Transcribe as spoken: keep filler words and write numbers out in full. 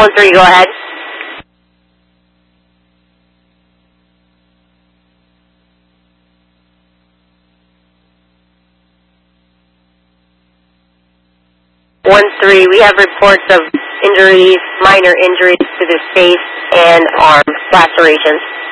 one three, go ahead. one three, we have reports of injuries, minor injuries to the face and arm lacerations.